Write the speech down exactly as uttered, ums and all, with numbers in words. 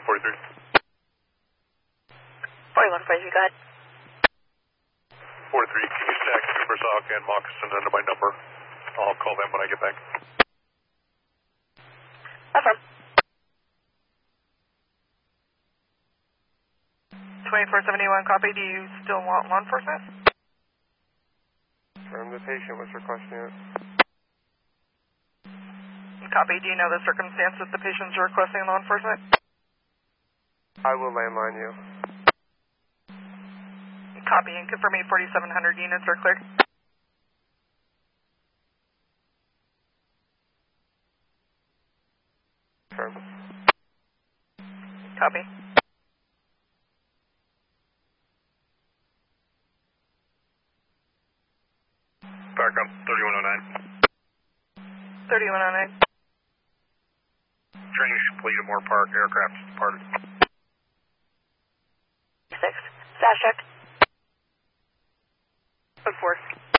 forty-three. forty-one forty-three, go ahead. forty-three, can you stack Super Sock and Moccasin under my number? I'll call them when I get back. Affirm. twenty-four seventy-one, copy. Do you still want law enforcement? Affirm, the patient was requesting it. Copy. Do you know the circumstances the patient's requesting law enforcement? I will landline you. Copy, and confirm me forty-seven hundred units are clear. Affirm. Copy. Back up, thirty-one oh nine. thirty-one oh nine. Training complete at Moore Park, aircraft departed. Six. Stash check. Code four.